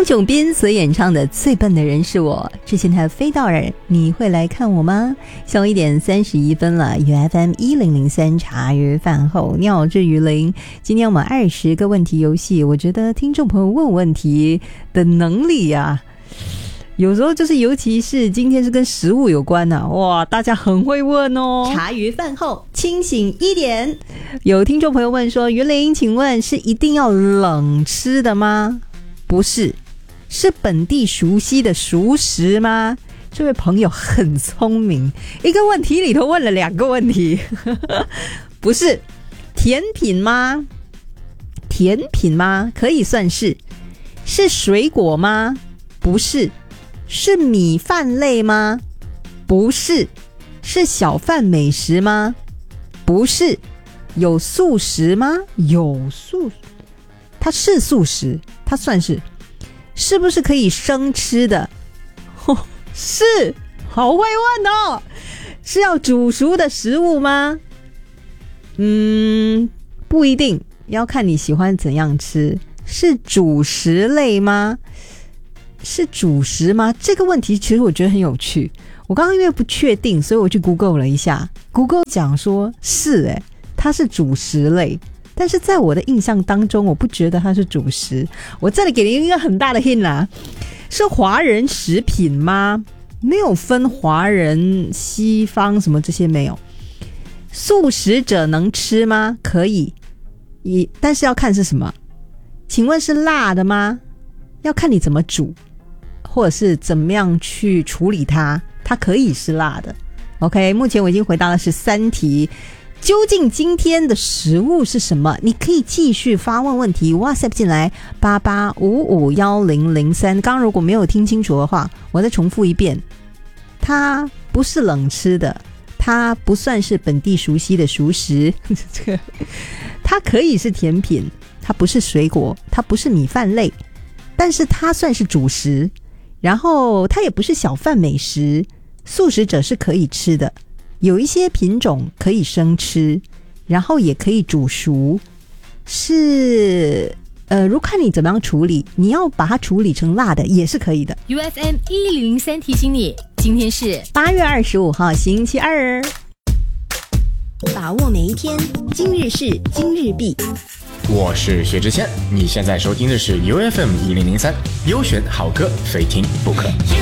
张炯斌所演唱的《最笨的人是我》，之前台飞道尔，你会来看我吗？下午1点31分了，UFM 1003茶余饭后，你好，至于零。今天我们20个问题游戏，我觉得听众朋友问问题的能力啊，有时候就是尤其是今天是跟食物有关啊，哇，大家很会问哦。 茶余饭后清醒一点。 有听众朋友问说，云林请问是一定要冷吃的吗？不是，是本地熟悉的熟食吗？这位朋友很聪明，一个问题里头问了2个问题。不是。甜品吗？甜品吗？可以算是。是水果吗？不是。是米饭类吗？不是。是小贩美食吗？不是。有素食吗？有素，它是素食，它算是。是不是可以生吃的？是，好会问哦。是要煮熟的食物吗？不一定，要看你喜欢怎样吃。是主食类吗？是主食吗？这个问题其实我觉得很有趣。我刚刚因为不确定，所以我去 Google 了一下， Google 讲说是它是主食类，但是在我的印象当中，我不觉得它是主食。我这里给您一个很大的 hint 啦，是华人食品吗？没有分华人、西方什么这些没有。素食者能吃吗？可以，但是要看是什么。请问是辣的吗？要看你怎么煮，或者是怎么样去处理它，它可以是辣的。OK， 目前我已经回答了13题。究竟今天的食物是什么？你可以继续发问问题 WhatsApp 进来88551003。刚刚如果没有听清楚的话，我再重复一遍，它不是冷吃的，它不算是本地熟悉的熟食它可以是甜品，它不是水果，它不是米饭类，但是它算是主食，然后它也不是小贩美食，素食者是可以吃的，有一些品种可以生吃，然后也可以煮熟，是如果看你怎么样处理，你要把它处理成辣的也是可以的。 UFM 1003提醒你，今天是 8月25号星期二， 把握每一天，今日事今日毕。 我是薛之谦，你现在收听的是 UFM 1003，优选好歌，非听不可。